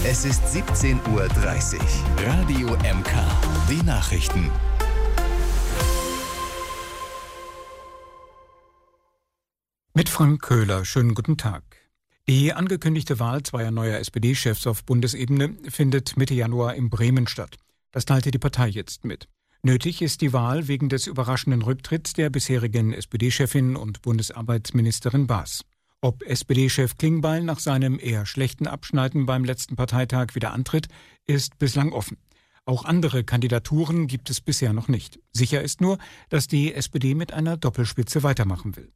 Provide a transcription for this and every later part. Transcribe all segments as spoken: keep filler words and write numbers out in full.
Es ist siebzehn Uhr dreißig. Radio M K. Die Nachrichten. Mit Frank Köhler. Schönen guten Tag. Die angekündigte Wahl zweier neuer S P D-Chefs auf Bundesebene findet Mitte Januar in Bremen statt. Das teilte die Partei jetzt mit. Nötig ist die Wahl wegen des überraschenden Rücktritts der bisherigen S P D-Chefin und Bundesarbeitsministerin Baas. Ob S P D-Chef Klingbeil nach seinem eher schlechten Abschneiden beim letzten Parteitag wieder antritt, ist bislang offen. Auch andere Kandidaturen gibt es bisher noch nicht. Sicher ist nur, dass die S P D mit einer Doppelspitze weitermachen will.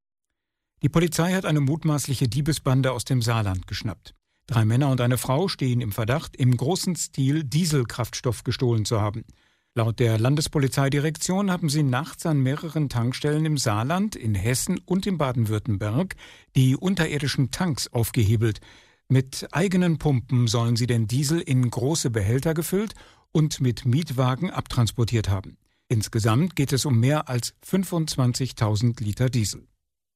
Die Polizei hat eine mutmaßliche Diebesbande aus dem Saarland geschnappt. Drei Männer und eine Frau stehen im Verdacht, im großen Stil Dieselkraftstoff gestohlen zu haben. Laut der Landespolizeidirektion haben sie nachts an mehreren Tankstellen im Saarland, in Hessen und in Baden-Württemberg die unterirdischen Tanks aufgehebelt. Mit eigenen Pumpen sollen sie den Diesel in große Behälter gefüllt und mit Mietwagen abtransportiert haben. Insgesamt geht es um mehr als fünfundzwanzigtausend Liter Diesel.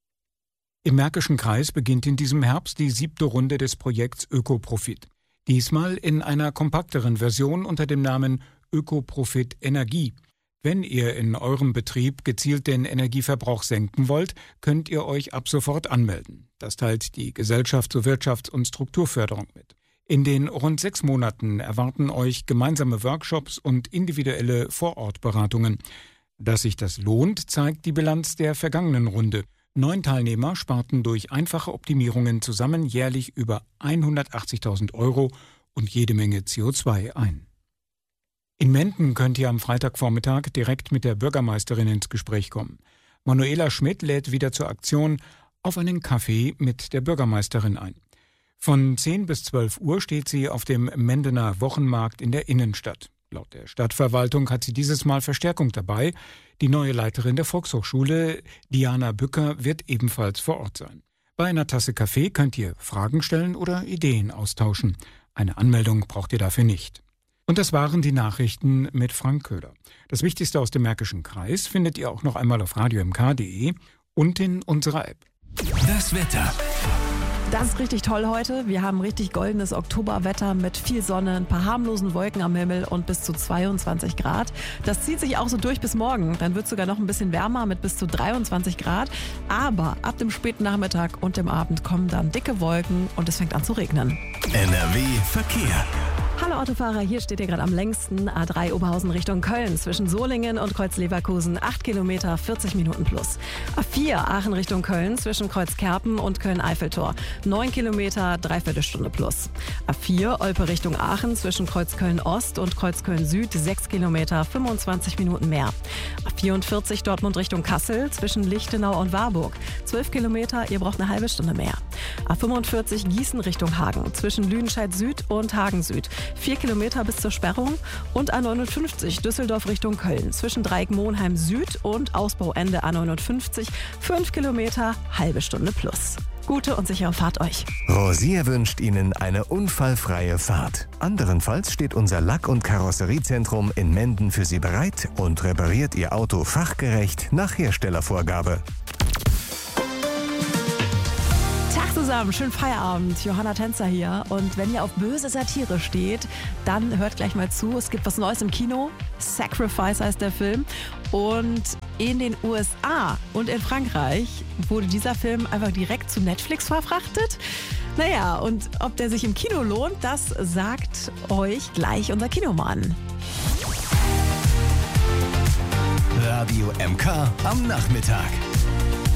Im Märkischen Kreis beginnt in diesem Herbst die siebte Runde des Projekts Ökoprofit. Diesmal in einer kompakteren Version unter dem Namen Ökoprofit Energie. Wenn ihr in eurem Betrieb gezielt den Energieverbrauch senken wollt, könnt ihr euch ab sofort anmelden. Das teilt die Gesellschaft zur Wirtschafts- und Strukturförderung mit. In den rund sechs Monaten erwarten euch gemeinsame Workshops und individuelle Vorortberatungen. Dass sich das lohnt, zeigt die Bilanz der vergangenen Runde. Neun Teilnehmer sparten durch einfache Optimierungen zusammen jährlich über hundertachtzigtausend Euro und jede Menge C O zwei ein. In Menden könnt ihr am Freitagvormittag direkt mit der Bürgermeisterin ins Gespräch kommen. Manuela Schmidt lädt wieder zur Aktion auf einen Kaffee mit der Bürgermeisterin ein. Von zehn bis zwölf Uhr steht sie auf dem Mendener Wochenmarkt in der Innenstadt. Laut der Stadtverwaltung hat sie dieses Mal Verstärkung dabei. Die neue Leiterin der Volkshochschule, Diana Bücker, wird ebenfalls vor Ort sein. Bei einer Tasse Kaffee könnt ihr Fragen stellen oder Ideen austauschen. Eine Anmeldung braucht ihr dafür nicht. Und das waren die Nachrichten mit Frank Köhler. Das Wichtigste aus dem Märkischen Kreis findet ihr auch noch einmal auf radio m k punkt d e und in unserer App. Das Wetter. Das ist richtig toll heute. Wir haben richtig goldenes Oktoberwetter mit viel Sonne, ein paar harmlosen Wolken am Himmel und bis zu zweiundzwanzig Grad. Das zieht sich auch so durch bis morgen. Dann wird es sogar noch ein bisschen wärmer mit bis zu dreiundzwanzig Grad. Aber ab dem späten Nachmittag und dem Abend kommen dann dicke Wolken und es fängt an zu regnen. N R W Verkehr. Hallo Autofahrer, hier steht ihr gerade am längsten A drei Oberhausen Richtung Köln zwischen Solingen und Kreuz-Leverkusen, acht Kilometer, vierzig Minuten plus. A vier Aachen Richtung Köln zwischen Kreuz-Kerpen und Köln-Eiffeltor, neun Kilometer, dreiviertel Stunde plus. A vier Olpe Richtung Aachen zwischen Kreuz-Köln-Ost und Kreuz-Köln-Süd, sechs Kilometer, fünfundzwanzig Minuten mehr. A vierundvierzig Dortmund Richtung Kassel zwischen Lichtenau und Warburg, zwölf Kilometer, ihr braucht eine halbe Stunde mehr. A fünfundvierzig Gießen Richtung Hagen zwischen Lüdenscheid Süd und Hagen Süd, vier Kilometer bis zur Sperrung. Und A neunundfünfzig Düsseldorf Richtung Köln zwischen Dreieck-Monheim Süd und Ausbauende A neunundfünfzig, fünf Kilometer, halbe Stunde plus. Gute und sichere Fahrt euch. Rosier wünscht Ihnen eine unfallfreie Fahrt. Anderenfalls steht unser Lack- und Karosseriezentrum in Menden für Sie bereit und repariert Ihr Auto fachgerecht nach Herstellervorgabe. Tag zusammen, schönen Feierabend. Johanna Tänzer hier. Und wenn ihr auf böse Satire steht, dann hört gleich mal zu. Es gibt was Neues im Kino. Sacrifice heißt der Film. Und in den U S A und in Frankreich wurde dieser Film einfach direkt zu Netflix verfrachtet. Naja, und ob der sich im Kino lohnt, das sagt euch gleich unser Kinomann. Radio M K am Nachmittag.